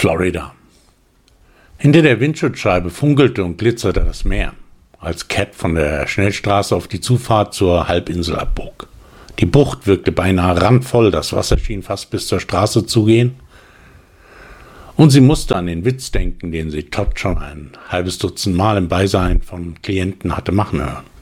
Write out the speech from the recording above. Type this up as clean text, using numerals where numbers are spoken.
Florida. Hinter der Windschutzscheibe funkelte und glitzerte das Meer, als Cat von der Schnellstraße auf die Zufahrt zur Halbinsel abbog. Die Bucht wirkte beinahe randvoll, das Wasser schien fast bis zur Straße zu gehen. Und sie musste an den Witz denken, den sie Todd schon ein halbes Dutzend Mal im Beisein von Klienten hatte machen hören.